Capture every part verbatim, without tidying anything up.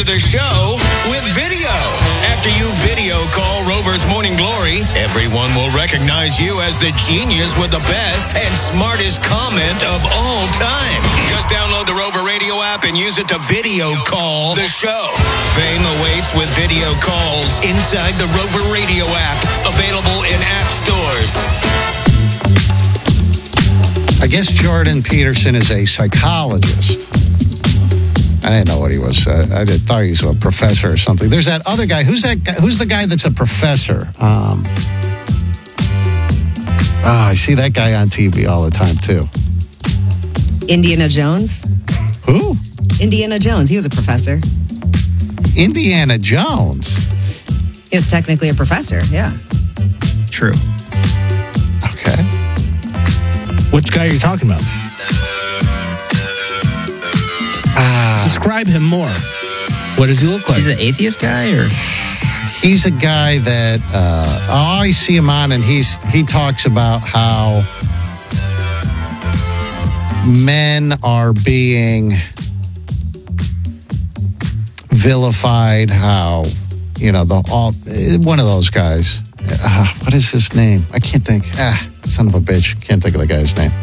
the show with video. After you video call Rover's Morning Glory, everyone will recognize you as the genius with the best and smartest comment of all time. Just download the Rover Radio app and use it to video call the show. Fame awaits with video calls inside the Rover Radio app. Available in app stores. I guess Jordan Peterson is a psychologist. I didn't know what he was. Uh, I did, thought he was a professor or something. There's that other guy. Who's that guy? Who's the guy that's a professor? Um, oh, I see that guy on T V all the time, too. Indiana Jones? Who? Indiana Jones. He was a professor. Indiana Jones? He is technically a professor, yeah. True. Okay. Which guy are you talking about? Uh, Describe him more. What does he look like? He's an atheist guy, or he's a guy that uh, I always see him on, and he's he talks about how men are being vilified. How you know the all one of those guys. Uh, what is his name? I can't think. Ah, son of a bitch. Can't think of the guy's name.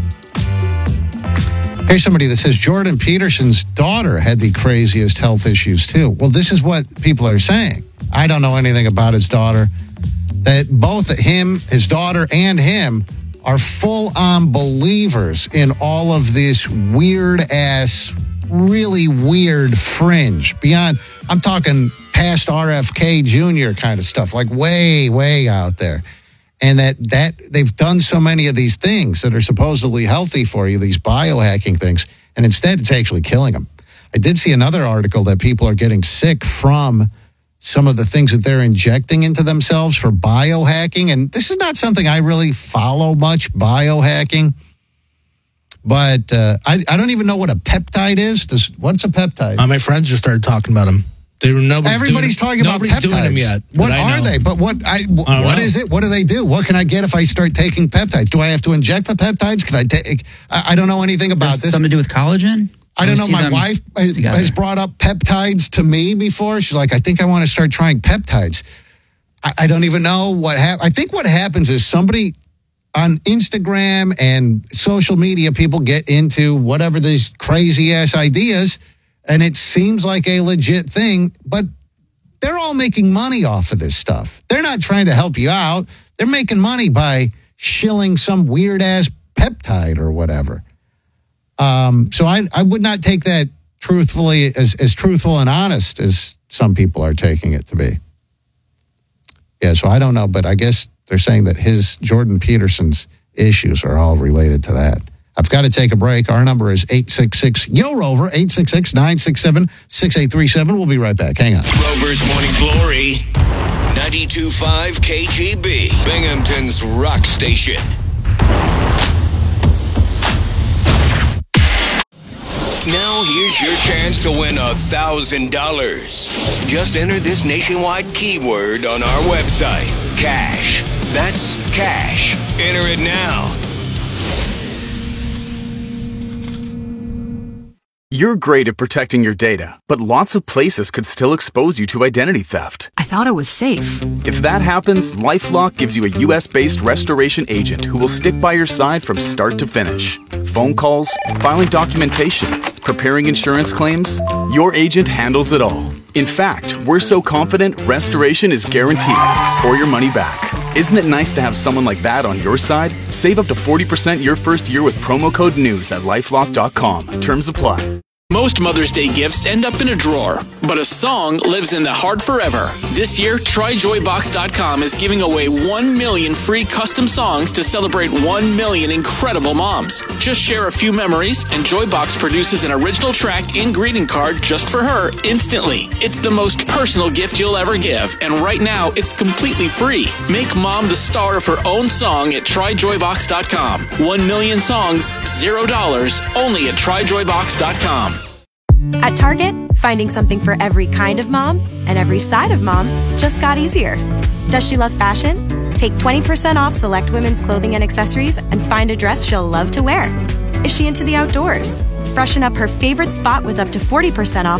Here's somebody that says Jordan Peterson's daughter had the craziest health issues, too. Well, this is what people are saying. I don't know anything about his daughter. That both him, his daughter, and him are full-on believers in all of this weird-ass, really weird fringe. Beyond, I'm talking past R F K Junior kind of stuff, like way, way out there. And that, that they've done so many of these things that are supposedly healthy for you, these biohacking things, and instead it's actually killing them. I did see another article that people are getting sick from some of the things that they're injecting into themselves for biohacking. And this is not something I really follow much, biohacking. But uh, I, I don't even know what a peptide is. Does, what's a peptide? Uh, my friends just started talking about him. They, nobody's Everybody's doing, talking about nobody's peptides. doing them yet. What are they? But what I, I what know. is it? What do they do? What can I get if I start taking peptides? Do I have to inject the peptides? Can I take? I, I don't know anything about Does this. Something to do with collagen? I don't know. My wife has, has brought up peptides to me before. She's like, I think I want to start trying peptides. I, I don't even know what happened. I think what happens is somebody on Instagram and social media, people get into whatever these crazy ass ideas, and it seems like a legit thing, but they're all making money off of this stuff. They're not trying to help you out. They're making money by shilling some weird ass peptide or whatever. Um, so I, I would not take that truthfully as, as truthful and honest as some people are taking it to be. Yeah, so I don't know, but I guess they're saying that his Jordan Peterson's issues are all related to that. I've got to take a break. Our number is eight six six, Y O Rover, eight six six, nine six seven, six eight three seven. We'll be right back. Hang on. Rover's Morning Glory, ninety-two point five K G B, Binghamton's rock station. Now here's your chance to win one thousand dollars. Just enter this nationwide keyword on our website, cash. That's cash. Enter it now. You're great at protecting your data, but lots of places could still expose you to identity theft. I thought it was safe. If that happens, LifeLock gives you a U S-based restoration agent who will stick by your side from start to finish. Phone calls, filing documentation, preparing insurance claims, your agent handles it all. In fact, we're so confident restoration is guaranteed or your money back. Isn't it nice to have someone like that on your side? Save up to forty percent your first year with promo code NEWS at lifelock dot com. Terms apply. Most Mother's Day gifts end up in a drawer, but a song lives in the heart forever. This year, Try Joy Box dot com is giving away one million free custom songs to celebrate one million incredible moms. Just share a few memories, and Joybox produces an original track and greeting card just for her instantly. It's the most personal gift you'll ever give, and right now, it's completely free. Make mom the star of her own song at Try Joy Box dot com. One million songs, zero dollars, only at Try Joy Box dot com. At Target, finding something for every kind of mom and every side of mom just got easier. Does she love fashion? Take twenty percent off select women's clothing and accessories and find a dress she'll love to wear. Is she into the outdoors? Freshen up her favorite spot with up to forty percent off